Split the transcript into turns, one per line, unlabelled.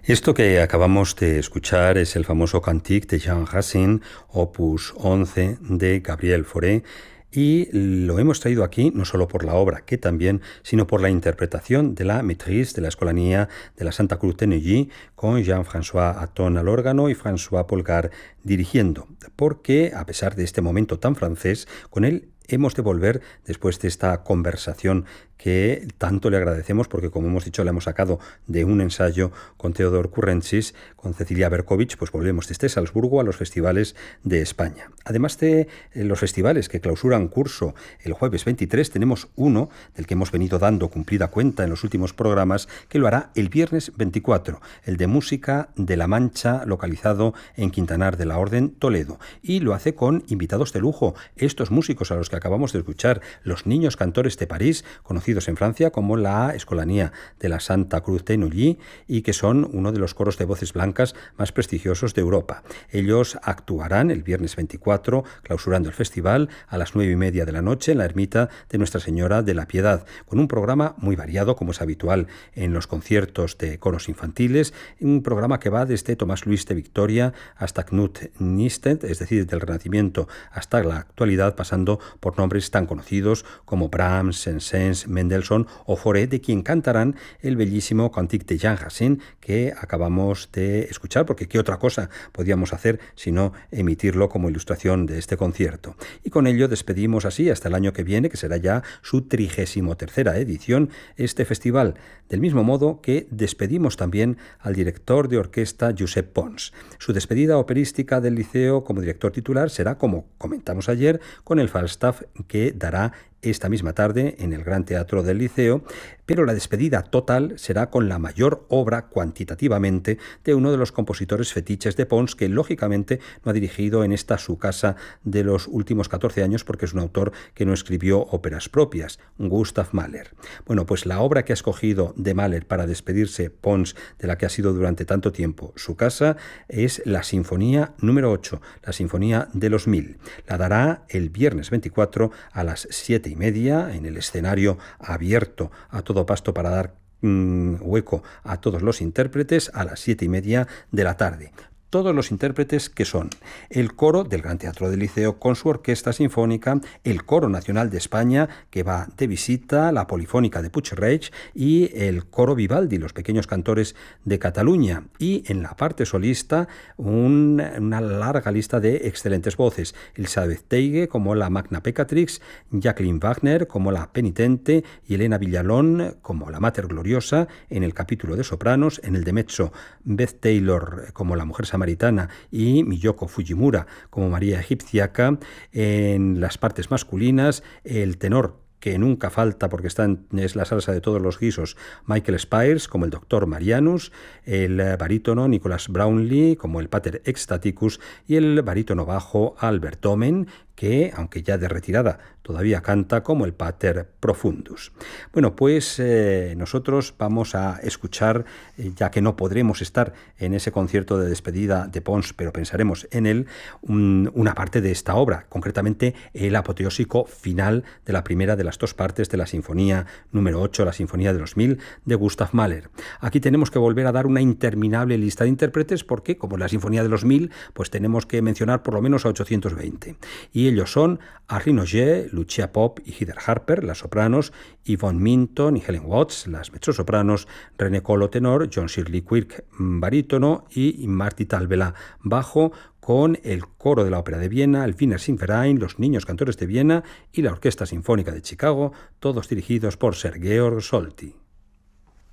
Esto que acabamos de escuchar es el famoso Cantique de Jean Racine, opus 11 de Gabriel Fauré, y lo hemos traído aquí no solo por la obra, que también, sino por la interpretación de la Maîtrise de la Escolanía de la Santa Cruz de Neuilly, con Jean-François Hatton al órgano y François Polgar dirigiendo, porque a pesar de este momento tan francés, con él hemos de volver después de esta conversación que tanto le agradecemos porque, como hemos dicho, la hemos sacado de un ensayo con Theodor Currentzis, con Cecilia Berkovich, pues volvemos desde Salzburgo a los festivales de España. Además de los festivales que clausuran curso el jueves 23, tenemos uno del que hemos venido dando cumplida cuenta en los últimos programas, que lo hará el viernes 24, el de Música de la Mancha, localizado en Quintanar de la Orden, Toledo, y lo hace con invitados de lujo, estos músicos a los que acabamos de escuchar, los Niños Cantores de París, conocidos en Francia como la Escolanía de la Santa Cruz de Neuilly, y que son uno de los coros de voces blancas más prestigiosos de Europa. Ellos actuarán el viernes 24, clausurando el festival, a las 9:30 de la noche en la ermita de Nuestra Señora de la Piedad, con un programa muy variado, como es habitual en los conciertos de coros infantiles, un programa que va desde Tomás Luis de Victoria hasta Knut Nystedt, es decir, del Renacimiento hasta la actualidad, pasando por nombres tan conocidos como Brahms, Saint-Saëns, Mendelssohn o Fauré, de quien cantarán el bellísimo Cantique de Jean Racine que acabamos de escuchar, porque qué otra cosa podíamos hacer sino emitirlo como ilustración de este concierto. Y con ello despedimos así hasta el año que viene, que será ya su 33ª edición, este festival, del mismo modo que despedimos también al director de orquesta Josep Pons. Su despedida operística del Liceo como director titular será, como comentamos ayer, con el Falstaff que dará esta misma tarde en el Gran Teatro del Liceo, pero la despedida total será con la mayor obra cuantitativamente de uno de los compositores fetiches de Pons, que lógicamente no ha dirigido en esta su casa de los últimos 14 años porque es un autor que no escribió óperas propias, Gustav Mahler. Bueno, pues la obra que ha escogido de Mahler para despedirse Pons, de la que ha sido durante tanto tiempo su casa, es la Sinfonía número 8, la Sinfonía de los 1000. La dará el viernes 24 a las 7:30 en el escenario abierto a todo pasto para dar hueco a todos los intérpretes a las 7:30 de la tarde. Todos los intérpretes que son el coro del Gran Teatro del Liceo con su orquesta sinfónica, el Coro Nacional de España, que va de visita, la Polifónica de Puig-Reig y el Coro Vivaldi, los pequeños cantores de Cataluña. Y en la parte solista, una larga lista de excelentes voces. Elisabeth Teige como la Magna Peccatrix, Jacqueline Wagner como la Penitente y Elena Villalón como la Mater Gloriosa en el capítulo de sopranos, en el de mezzo Beth Taylor como la Mujer Samaritana y Miyoko Fujimura como María Egipciaca. En las partes masculinas, el tenor que nunca falta porque es la salsa de todos los guisos, Michael Spires como el Doctor Marianus, el barítono Nicholas Brownlee como el Pater Ecstaticus y el barítono bajo Albert Domen, que, aunque ya de retirada, todavía canta como el Pater Profundus. Bueno, pues nosotros vamos a escuchar, ya que no podremos estar en ese concierto de despedida de Pons, pero pensaremos en él, una parte de esta obra, concretamente el apoteósico final de la primera de las dos partes de la Sinfonía número 8, la Sinfonía de los 1000, de Gustav Mahler. Aquí tenemos que volver a dar una interminable lista de intérpretes porque, como en la Sinfonía de los 1000, pues tenemos que mencionar por lo menos a 820. Y ellos son Henri Noget, Lucia Pop y Heather Harper, las sopranos, Yvonne Minton y Helen Watts, las mezzosopranos, René Colo, tenor, John Shirley Quirk, barítono, y Marty Talvela, bajo, con el coro de la Ópera de Viena, el Wiener Singverein, los Niños Cantores de Viena y la Orquesta Sinfónica de Chicago, todos dirigidos por Sir Georg Solti.